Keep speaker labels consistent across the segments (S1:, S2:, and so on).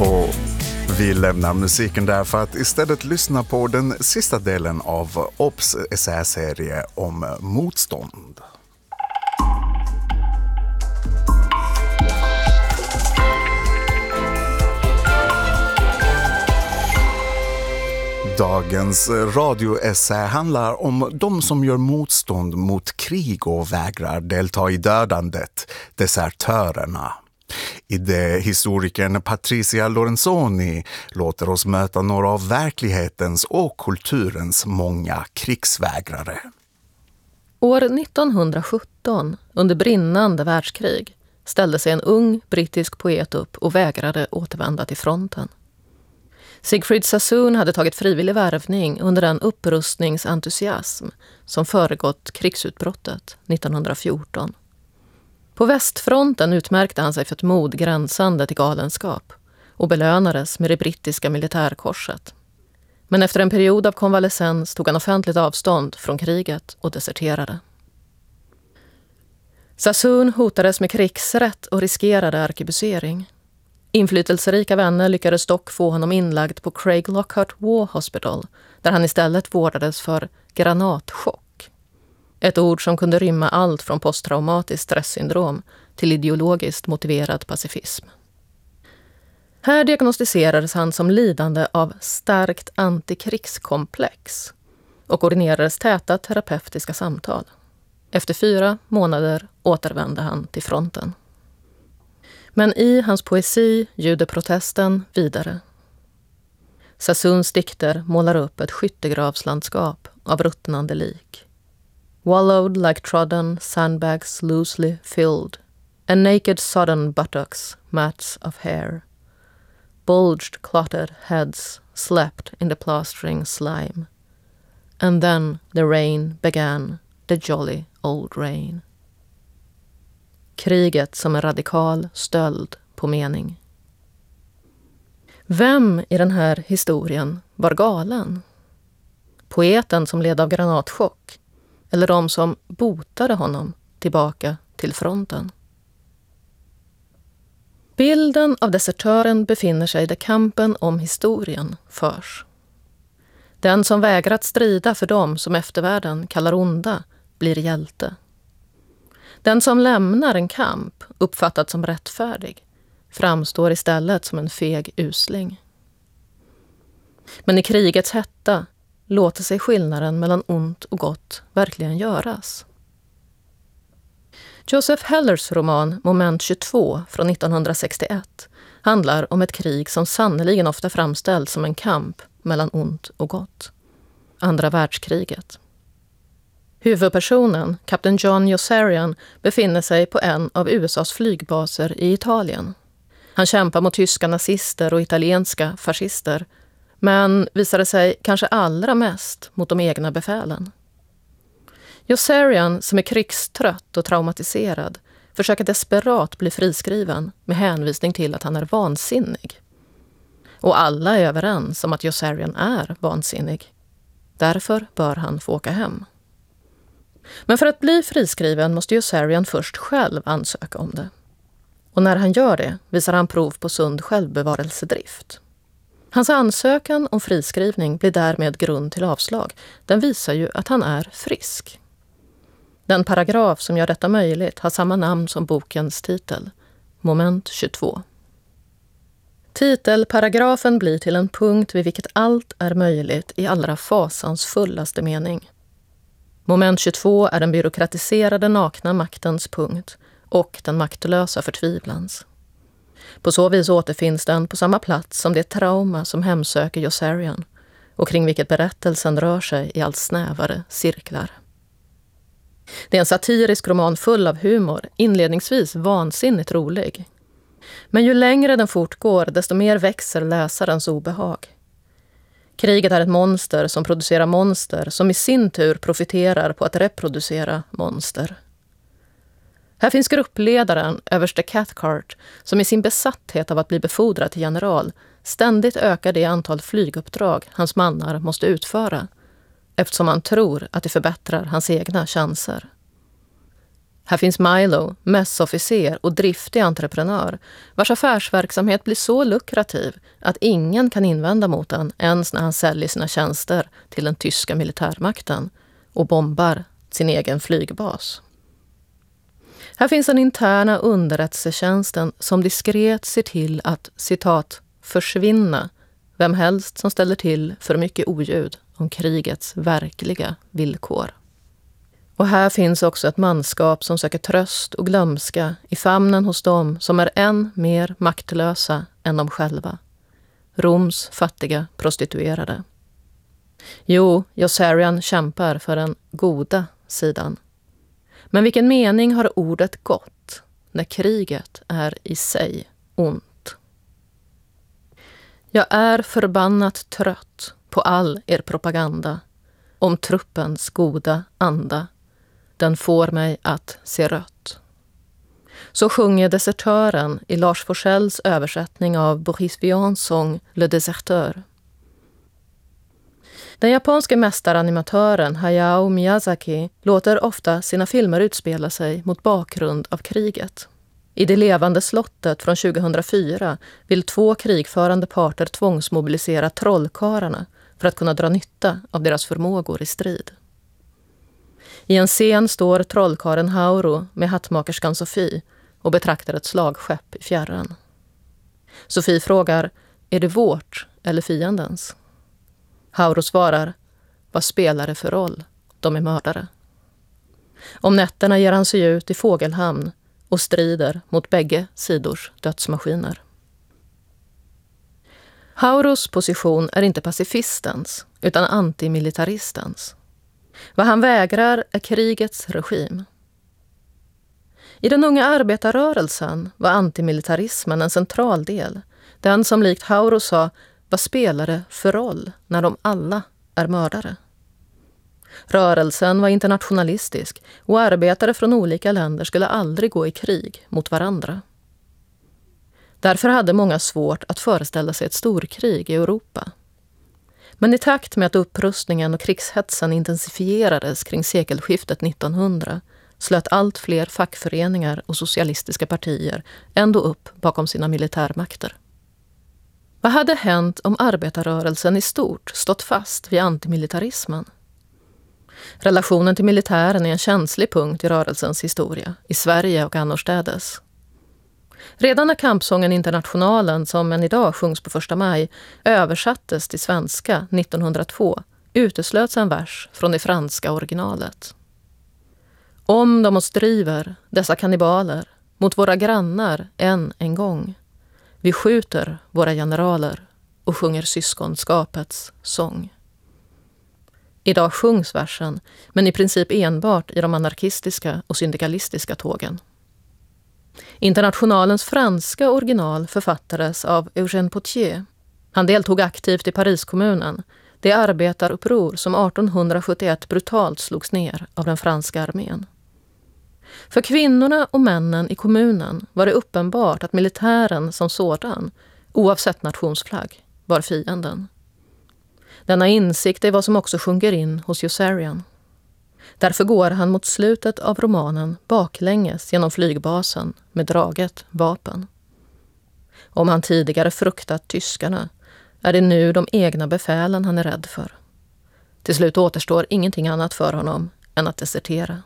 S1: Och vi lämnar musiken där för att istället lyssna på den sista delen av OBS essäserie om motstånd. Dagens radioessä handlar om de som gör motstånd mot krig och vägrar delta i dödandet, desertörerna. Idéhistorikern Patricia Lorenzoni låter oss möta några av verklighetens och kulturens många krigsvägrare.
S2: År 1917, under brinnande världskrig, ställde sig en ung brittisk poet upp och vägrade återvända till fronten. Siegfried Sassoon hade tagit frivillig värvning under den upprustningsentusiasm som föregått krigsutbrottet 1914. På västfronten utmärkte han sig för ett mod gränsande till galenskap och belönades med det brittiska militärkorset. Men efter en period av konvalescens tog han offentligt avstånd från kriget och deserterade. Sassoon hotades med krigsrätt och riskerade arkebusering. Inflytelserika vänner lyckades dock få honom inlagd på Craig Lockhart War Hospital, där han istället vårdades för granatchock. Ett ord som kunde rymma allt från posttraumatiskt stresssyndrom till ideologiskt motiverad pacifism. Här diagnostiserades han som lidande av starkt antikrigskomplex och ordinerades täta terapeutiska samtal. Efter 4 månader återvände han till fronten. Men i hans poesi ljuder protesten vidare. Sassoons dikter målar upp ett skyttegravslandskap av ruttnande lik. Wallowed like trodden sandbags loosely filled, and naked sodden buttocks, mats of hair. Bulged clotted heads slept in the plastering slime. And then the rain began, the jolly old rain. Kriget som en radikal stöld på mening. Vem i den här historien var galen? Poeten som led av granatchock? Eller de som botade honom tillbaka till fronten? Bilden av desertören befinner sig där kampen om historien förs. Den som vägrat strida för dem som eftervärlden kallar onda blir hjälte. Den som lämnar en kamp, uppfattat som rättfärdig, framstår istället som en feg usling. Men i krigets hetta låter sig skillnaden mellan ont och gott verkligen göras. Joseph Hellers roman Moment 22 från 1961 handlar om ett krig som sannoliken ofta framställs som en kamp mellan ont och gott. Andra världskriget. Huvudpersonen, kapten John Yossarian, befinner sig på en av USAs flygbaser i Italien. Han kämpar mot tyska nazister och italienska fascister, men visade sig kanske allra mest mot de egna befälen. Yossarian, som är krigstrött och traumatiserad, försöker desperat bli friskriven med hänvisning till att han är vansinnig. Och alla är överens om att Yossarian är vansinnig. Därför bör han få åka hem. Men för att bli friskriven måste Yossarian först själv ansöka om det. Och när han gör det visar han prov på sund självbevarelsedrift. Hans ansökan om friskrivning blir därmed grund till avslag. Den visar ju att han är frisk. Den paragraf som gör detta möjligt har samma namn som bokens titel, Moment 22. Titelparagrafen blir till en punkt vid vilket allt är möjligt i allra fasansfullaste mening. Moment 22 är den byråkratiserade nakna maktens punkt och den maktlösa förtvivlans. På så vis återfinns den på samma plats som det trauma som hemsöker Yossarian och kring vilket berättelsen rör sig i allt snävare cirklar. Det är en satirisk roman full av humor, inledningsvis vansinnigt rolig. Men ju längre den fortgår, desto mer växer läsarens obehag. Kriget är ett monster som producerar monster som i sin tur profiterar på att reproducera monster. Här finns gruppledaren, överste Cathcart, som i sin besatthet av att bli befordrad till general ständigt ökar det antal flyguppdrag hans mannar måste utföra, eftersom han tror att det förbättrar hans egna chanser. Här finns Milo, mässofficer och driftig entreprenör, vars affärsverksamhet blir så lukrativ att ingen kan invända mot den ens när han säljer sina tjänster till den tyska militärmakten och bombar sin egen flygbas. Här finns den interna underrättelsetjänsten som diskret ser till att, citat, försvinna vem helst som ställer till för mycket oljud om krigets verkliga villkor. Och här finns också ett manskap som söker tröst och glömska i famnen hos dem som är än mer maktlösa än de själva. Roms fattiga prostituerade. Jo, Yossarian kämpar för den goda sidan. Men vilken mening har ordet gott när kriget är i sig ont? Jag är förbannat trött på all er propaganda om truppens goda anda. Den får mig att se rött. Så sjunger desertören i Lars Forssells översättning av Boris Vians sång Le Déserteur. Den japanske mästaranimatören Hayao Miyazaki låter ofta sina filmer utspela sig mot bakgrund av kriget. I Det levande slottet från 2004 vill 2 krigförande parter tvångsmobilisera trollkarlarna för att kunna dra nytta av deras förmågor i strid. I en scen står trollkaren Hauru med hattmakerskan Sofie och betraktar ett slagskepp i fjärran. Sofie frågar, är det vårt eller fiendens? Hauru svarar, vad spelar det för roll? De är mördare. Om nätterna ger han sig ut i Fågelhamn och strider mot bägge sidors dödsmaskiner. Haurus position är inte pacifistens utan antimilitaristens. Vad han vägrar är krigets regim. I den unga arbetarrörelsen var antimilitarismen en central del. Den som likt Hauru sa, vad spelar det för roll när de alla är mördare? Rörelsen var internationalistisk och arbetare från olika länder skulle aldrig gå i krig mot varandra. Därför hade många svårt att föreställa sig ett storkrig i Europa. Men i takt med att upprustningen och krigshetsen intensifierades kring sekelskiftet 1900 slöt allt fler fackföreningar och socialistiska partier ändå upp bakom sina militärmakter. Vad hade hänt om arbetarrörelsen i stort stått fast vid antimilitarismen? Relationen till militären är en känslig punkt i rörelsens historia, i Sverige och annorstädes. Redan när kampsången Internationalen, som än idag sjungs på 1 maj, översattes till svenska 1902 uteslöts en vers från det franska originalet. Om de oss driver, dessa kannibaler, mot våra grannar en gång. Vi skjuter våra generaler och sjunger syskonskapets sång. Idag sjungs versen, men i princip enbart i de anarkistiska och syndikalistiska tågen. Internationalens franska original författades av Eugène Potier. Han deltog aktivt i Pariskommunen, det arbetaruppror som 1871 brutalt slogs ner av den franska armén. För kvinnorna och männen i kommunen var det uppenbart att militären som sådan, oavsett nationsflagg, var fienden. Denna insikt är vad som också sjunker in hos Yossarian. Därför går han mot slutet av romanen baklänges genom flygbasen med draget vapen. Om han tidigare fruktat tyskarna är det nu de egna befälen han är rädd för. Till slut återstår ingenting annat för honom än att desertera.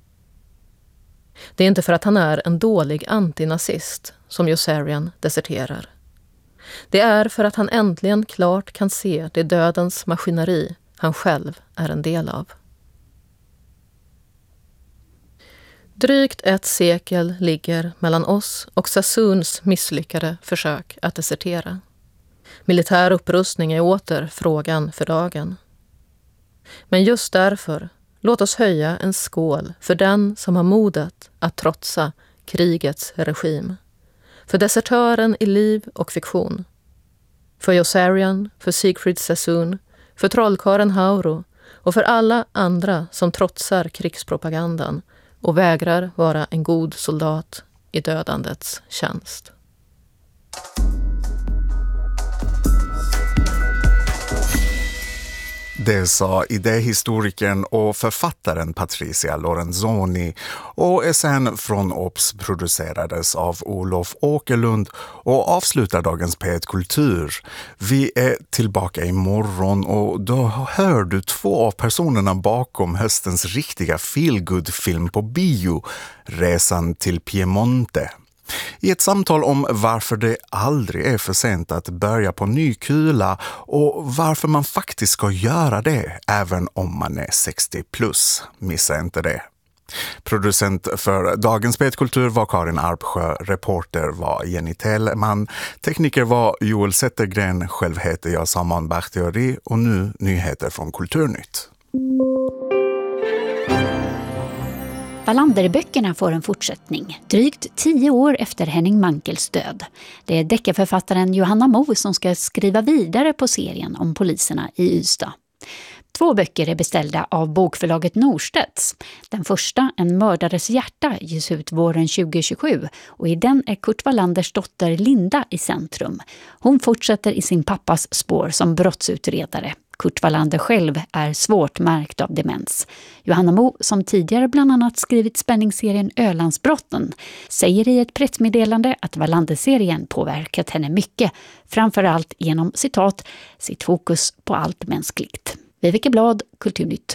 S2: Det är inte för att han är en dålig antinazist som Yossarian deserterar. Det är för att han äntligen klart kan se det dödens maskineri han själv är en del av. Drygt ett sekel ligger mellan oss och Sassoons misslyckade försök att desertera. Militär upprustning är åter frågan för dagen. Men just därför, låt oss höja en skål för den som har modet att trotsa krigets regim. För desertören i liv och fiktion. För Yossarian, för Siegfried Sassoon, för trollkaren Hauru och för alla andra som trotsar krigspropagandan och vägrar vara en god soldat i dödandets tjänst.
S1: Det sa idéhistorikern och författaren Patricia Lorenzoni, och essän från OBS producerades av Olof Åkerlund och avslutar dagens P1 Kultur. Vi är tillbaka imorgon och då hör du två av personerna bakom höstens riktiga feelgood-film på bio, Resan till Piemonte. I ett samtal om varför det aldrig är för sent att börja på ny kula och varför man faktiskt ska göra det även om man är 60 plus. Missa inte det. Producent för dagens P1 Kultur var Karin Arpsjö, reporter var Jenny Tellman, tekniker var Joel Zettergren, själv heter jag Saman Bakhtiari och nu nyheter från Kulturnytt.
S3: Wallander-böckerna får en fortsättning, drygt 10 år efter Henning Mankels död. Det är deckarförfattaren Johanna Mo som ska skriva vidare på serien om poliserna i Ystad. 2 böcker är beställda av bokförlaget Norstedts. Den första, En mördares hjärta, ges ut våren 2027 och i den är Kurt Wallanders dotter Linda i centrum. Hon fortsätter i sin pappas spår som brottsutredare. Kurt Wallander själv är svårt märkt av demens. Johanna Mo, som tidigare bland annat skrivit spänningsserien Ölandsbrotten, säger i ett pressmeddelande att Wallander-serien påverkat henne mycket, framförallt genom, citat, sitt fokus på allt mänskligt. Viveke Blad, Kulturnytt.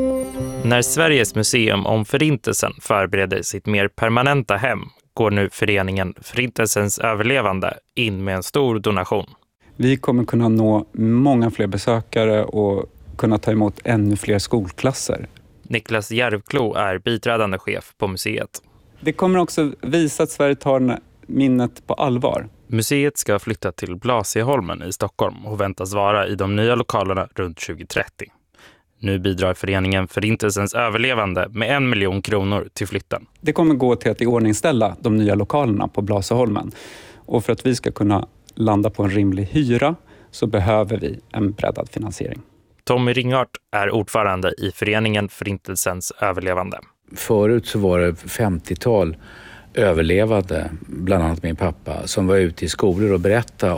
S4: När Sveriges museum om Förintelsen förbereder sitt mer permanenta hem går nu föreningen Förintelsens överlevande in med en stor donation.
S5: Vi kommer kunna nå många fler besökare och kunna ta emot ännu fler skolklasser.
S4: Niklas Järvklo är biträdande chef på museet.
S5: Det kommer också visa att Sverige tar minnet på allvar.
S4: Museet ska flytta till Blasieholmen i Stockholm och väntas vara i de nya lokalerna runt 2030. Nu bidrar föreningen Förintelsens överlevande med 1 miljon kronor till flytten.
S5: Det kommer gå till att iordningställa de nya lokalerna på Blasieholmen. Och för att vi ska kunna landa på en rimlig hyra så behöver vi en breddad finansiering.
S4: Tommy Ringart är ordförande i föreningen Förintelsens överlevande.
S6: Förut så var det 50-tal överlevande, bland annat min pappa, som var ute i skolor och berättade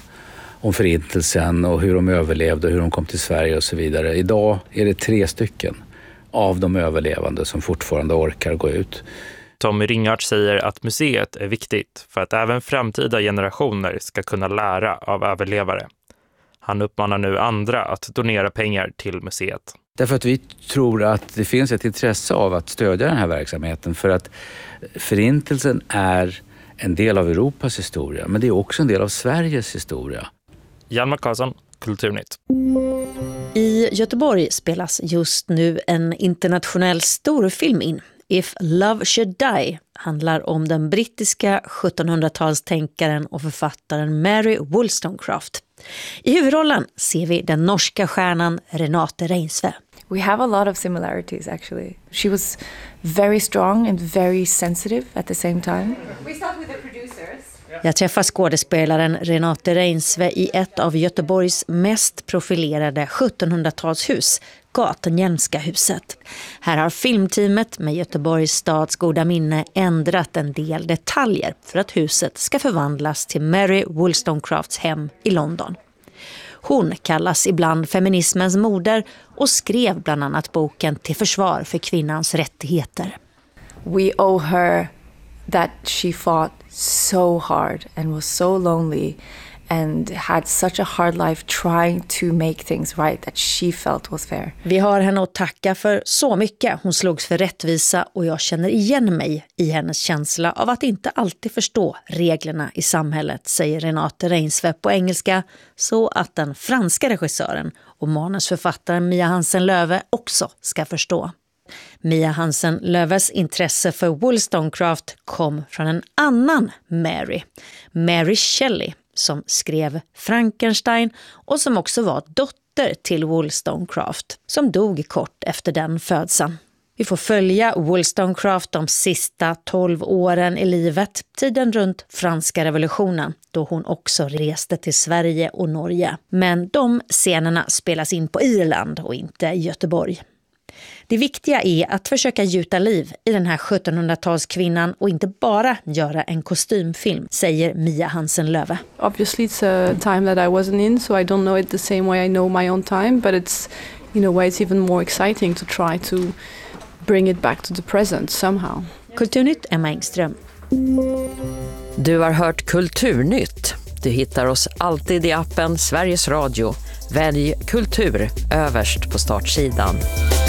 S6: om Förintelsen och hur de överlevde och hur de kom till Sverige och så vidare. Idag är det 3 stycken av de överlevande som fortfarande orkar gå ut.
S4: Tommy Ringart säger att museet är viktigt för att även framtida generationer ska kunna lära av överlevare. Han uppmanar nu andra att donera pengar till museet.
S6: Därför att vi tror att det finns ett intresse av att stödja den här verksamheten, för att Förintelsen är en del av Europas historia, men det är också en del av Sveriges historia.
S4: Jan Karlsson, Kulturnytt.
S7: I Göteborg spelas just nu en internationell storfilm in. If Love Should Die handlar om den brittiska 1700-talstänkaren och författaren Mary Wollstonecraft. I huvudrollen ser vi den norska stjärnan Renate Reinsve.
S8: We have a lot of similarities actually. She was very strong and very sensitive at the same time.
S9: We start with the producers.
S7: Jag träffar skådespelaren Renate Reinsve i ett av Göteborgs mest profilerade 1700-talshus, Gatenhjelmska huset. Här har filmteamet med Göteborgs stads goda minne ändrat en del detaljer för att huset ska förvandlas till Mary Wollstonecrafts hem i London. Hon kallas ibland feminismens moder och skrev bland annat boken Till försvar för kvinnans rättigheter.
S8: We owe her that she fought so hard and was so lonely and had such a hard life trying to make things right that she felt was fair.
S7: Vi har henne att tacka för så mycket. Hon slogs för rättvisa och jag känner igen mig i hennes känsla av att inte alltid förstå reglerna i samhället, säger Renate Reinsve på engelska, så att den franska regissören och manusförfattaren Mia Hansen-Löve också ska förstå. Mia Hansen-Löves intresse för Wollstonecraft kom från en annan Mary Shelley, som skrev Frankenstein och som också var dotter till Wollstonecraft, som dog kort efter den födseln. Vi får följa Wollstonecraft de sista 12 åren i livet, tiden runt franska revolutionen, då hon också reste till Sverige och Norge. Men de scenerna spelas in på Irland och inte i Göteborg. Det viktiga är att försöka gjuta liv i den här 1700-talskvinnan och inte bara göra en kostymfilm, säger Mia Hansen-Löve.
S9: Obviously it's a time that I wasn't in, so I don't know it the same way I know my own time, but it's in a way it's even more exciting to try to bring it back to the present somehow.
S7: Kulturnytt, Emma Engström.
S10: Du har hört Kulturnytt. Du hittar oss alltid i appen Sveriges Radio. Välj kultur överst på startsidan.